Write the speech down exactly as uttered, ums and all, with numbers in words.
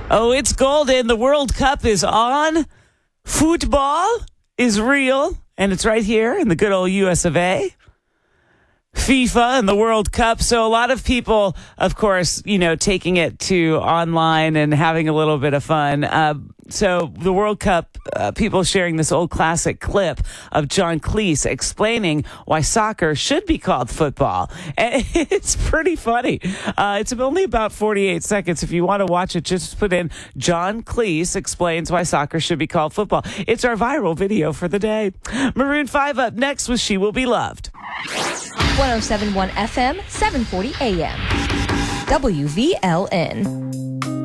Oh, it's golden. The World Cup is on. Football is real, and it's right here in the good old U S of A. FIFA and the World Cup. So a lot of people, of course, you know, taking it to online and having a little bit of fun. Uh, so the World Cup, uh, people sharing this old classic clip of John Cleese explaining why soccer should be called football. And it's pretty funny. Uh, it's only about forty-eight seconds. If you want to watch it, just put in John Cleese explains why soccer should be called football. It's our viral video for the day. Maroon five up next with She Will Be Loved. one oh seven point one F M, seven forty A M. W V L N.